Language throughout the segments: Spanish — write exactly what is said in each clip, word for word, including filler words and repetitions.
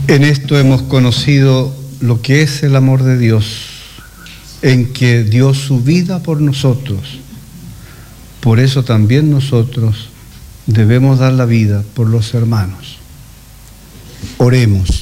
En esto hemos conocido lo que es el amor de Dios, en que dio su vida por nosotros. Por eso también nosotros debemos dar la vida por los hermanos. Oremos.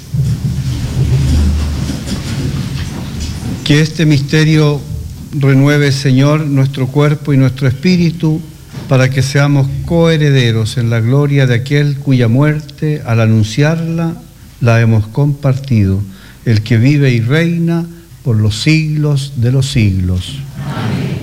Que este misterio renueve, Señor, nuestro cuerpo y nuestro espíritu, para que seamos coherederos en la gloria de aquel cuya muerte, al anunciarla, la hemos compartido, el que vive y reina por los siglos de los siglos. Amén.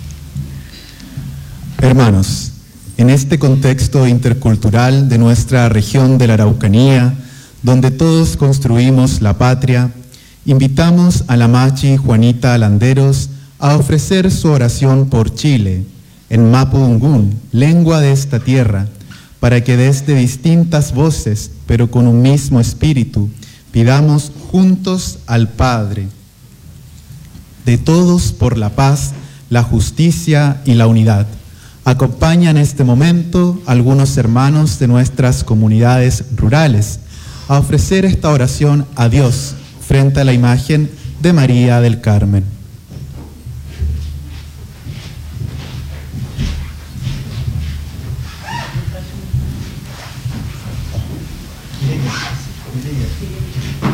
Hermanos, en este contexto intercultural de nuestra región de la Araucanía, donde todos construimos la patria, invitamos a la Machi Juanita Landeros a ofrecer su oración por Chile, en Mapudungún, lengua de esta tierra, para que desde distintas voces, pero con un mismo espíritu, pidamos juntos al Padre, de todos por la paz, la justicia y la unidad. Acompaña en este momento algunos hermanos de nuestras comunidades rurales a ofrecer esta oración a Dios frente a la imagen de María del Carmen.